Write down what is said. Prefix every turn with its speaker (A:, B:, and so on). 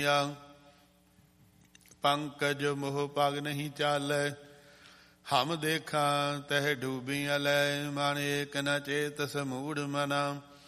A: ਪੰਕਜ ਮੋਹ ਪਗ ਨਹੀਂ ਚਾਲੈ, ਹਮ ਦੇਖਾਂ ਤਹਿ ਡੂਬੀ ਅਲੈ। ਮਨ ਏਕ ਨ ਚੇਤ ਸਮੂੜ ਮਨਾ,